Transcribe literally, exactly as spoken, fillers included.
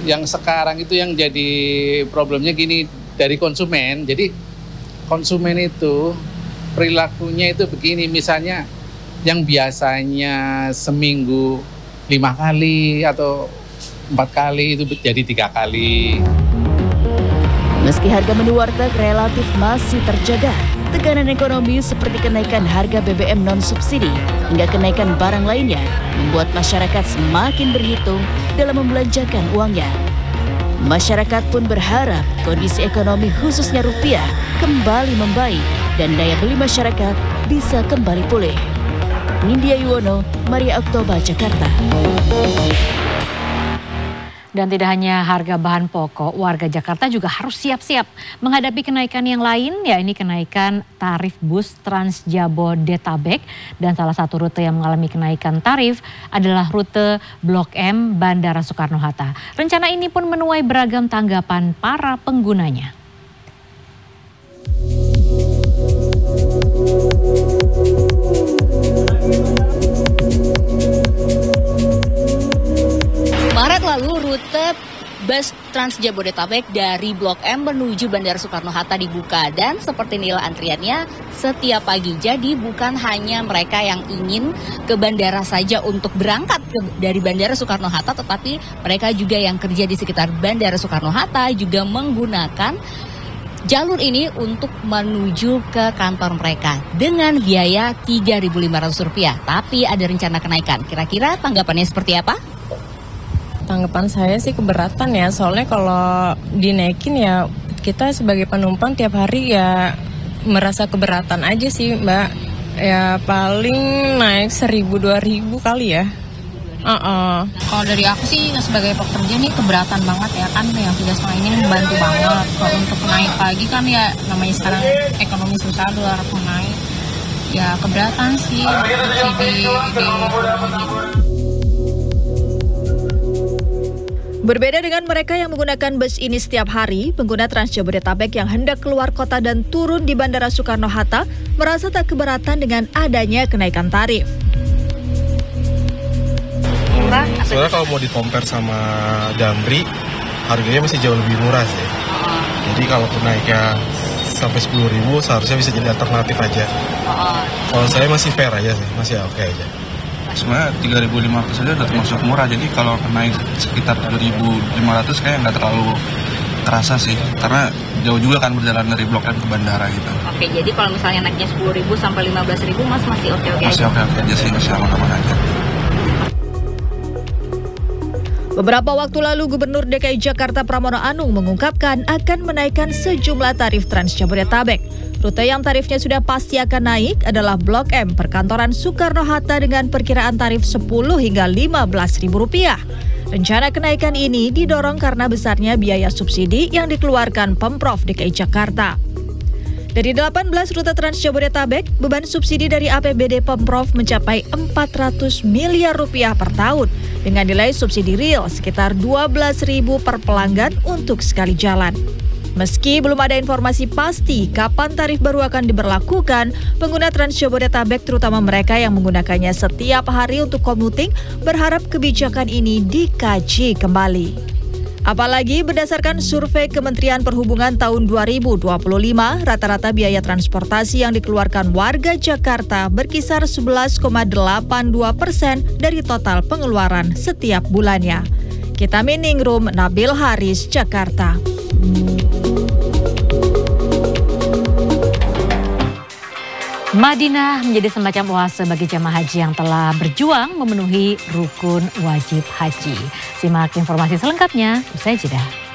yang sekarang itu yang jadi problemnya gini dari konsumen. Jadi konsumen itu perilakunya itu begini, misalnya yang biasanya seminggu lima kali atau empat kali itu jadi tiga kali. Meski harga menu warteg relatif masih terjaga, tekanan ekonomi seperti kenaikan harga B B M non-subsidi hingga kenaikan barang lainnya membuat masyarakat semakin berhitung dalam membelanjakan uangnya. Masyarakat pun berharap kondisi ekonomi khususnya rupiah kembali membaik dan daya beli masyarakat bisa kembali pulih. Nindya Yuwono, Maria Oktober, Jakarta. Dan tidak hanya harga bahan pokok, warga Jakarta juga harus siap-siap menghadapi kenaikan yang lain, ya ini kenaikan tarif bus Trans Jabodetabek. Dan salah satu rute yang mengalami kenaikan tarif adalah rute Blok M Bandara Soekarno-Hatta. Rencana ini pun menuai beragam tanggapan para penggunanya. Maret lalu rute bus Trans Jabodetabek dari Blok M menuju Bandara Soekarno-Hatta dibuka dan seperti inilah antriannya setiap pagi. Jadi bukan hanya mereka yang ingin ke bandara saja untuk berangkat ke, dari Bandara Soekarno-Hatta, tetapi mereka juga yang kerja di sekitar Bandara Soekarno-Hatta juga menggunakan jalur ini untuk menuju ke kantor mereka dengan biaya tiga ribu lima ratus rupiah. Tapi ada rencana kenaikan. Kira-kira tanggapannya seperti apa? Tanggapan saya sih keberatan ya, soalnya kalau dinaikin ya kita sebagai penumpang tiap hari ya merasa keberatan aja sih Mbak. Ya paling naik seribu dua ribu kali ya. Uh-uh. Kalau dari aku sih sebagai pekerja nih keberatan banget ya kan, yang tiga setengah ini membantu banget. Kalau untuk naik pagi kan ya namanya sekarang ekonomi susah, dolar pun naik. Ya keberatan sih subsidi di ekonomi. Berbeda dengan mereka yang menggunakan bus ini setiap hari, pengguna Trans Jabodetabek yang hendak keluar kota dan turun di Bandara Soekarno-Hatta merasa tak keberatan dengan adanya kenaikan tarif. Soalnya kalau mau di-compare sama Damri, harganya masih jauh lebih murah sih. Jadi kalau naiknya sampai sepuluh ribu seharusnya bisa jadi alternatif aja. Kalau saya masih fair aja sih, masih oke okay aja. Sebenarnya tiga ribu lima ratus saja udah termasuk murah, jadi kalau naik sekitar tujuh ribu lima ratus kayak nggak terlalu terasa sih, karena jauh juga kan berjalan dari Blok M ke bandara gitu. Oke, jadi kalau misalnya naiknya sepuluh ribu sampai lima belas ribu mas masih oke-oke aja? Masih oke-oke aja sih, masih aman-aman aja. Beberapa waktu lalu Gubernur D K I Jakarta Pramono Anung mengungkapkan akan menaikkan sejumlah tarif Trans Jabodetabek. Rute yang tarifnya sudah pasti akan naik adalah Blok M Perkantoran Soekarno-Hatta dengan perkiraan tarif sepuluh hingga lima belas ribu rupiah. Rencana kenaikan ini didorong karena besarnya biaya subsidi yang dikeluarkan Pemprov D K I Jakarta. Dari delapan belas rute Trans Jabodetabek, beban subsidi dari A P B D Pemprov mencapai empat ratus miliar rupiah per tahun dengan nilai subsidi real sekitar dua belas ribu per pelanggan untuk sekali jalan. Meski belum ada informasi pasti kapan tarif baru akan diberlakukan, pengguna Trans Jabodetabek terutama mereka yang menggunakannya setiap hari untuk komuting berharap kebijakan ini dikaji kembali. Apalagi berdasarkan survei Kementerian Perhubungan tahun dua ribu dua puluh lima, rata-rata biaya transportasi yang dikeluarkan warga Jakarta berkisar sebelas koma delapan dua persen dari total pengeluaran setiap bulannya. Kita Ningrum, Nabil Haris, Jakarta. Madinah menjadi semacam oase bagi jamaah haji yang telah berjuang memenuhi rukun wajib haji. Simak informasi selengkapnya usai jeda.